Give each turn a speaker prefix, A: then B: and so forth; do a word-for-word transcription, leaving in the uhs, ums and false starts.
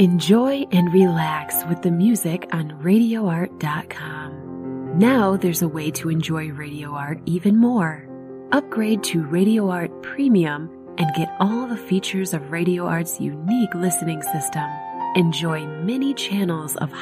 A: Enjoy and relax with the music on radio art dot com. Now there's a way to enjoy Radio Art even more. Upgrade to Radio Art Premium and get all the features of Radio Art's unique listening system. Enjoy many channels of